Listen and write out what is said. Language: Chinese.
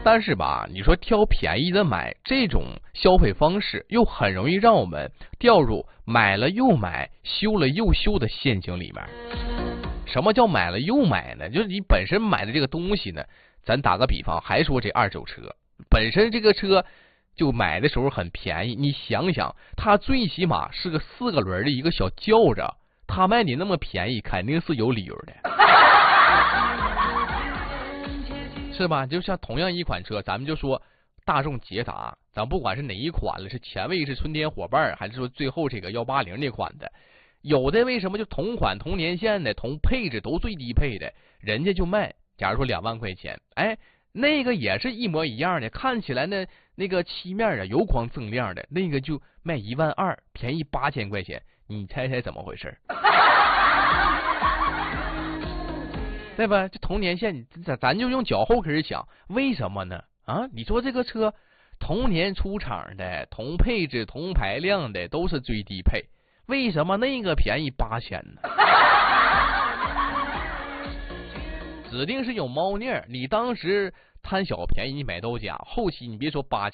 但是吧，你说挑便宜的买，这种消费方式又很容易让我们掉入买了又买、修了又修的陷阱里面。什么叫买了又买呢？就是你本身买的这个东西呢，咱打个比方，还说这二手车，本身这个车就买的时候很便宜，你想想，它最起码是个4个轮的一个小轿着，它卖你那么便宜，肯定是有理由的。是吧？就像同样一款车，咱们就说大众捷达，咱不管是哪一款了，是前卫是春天伙伴，还是说最后这个180那款的，有的为什么就同款同年限的同配置都最低配的，人家就卖，假如说2万块钱，哎，那个也是一模一样的，看起来呢那个漆面啊油光锃亮的，那个就卖1万2，便宜8000块钱，你猜猜怎么回事？对吧？这同年限，咱就用脚后跟想，为什么呢？啊，你说这个车同年出厂的、同配置、同排量的都是最低配，为什么那个便宜8000呢？指定是有猫腻儿。你当时贪小便宜，你买到家，后期你别说8000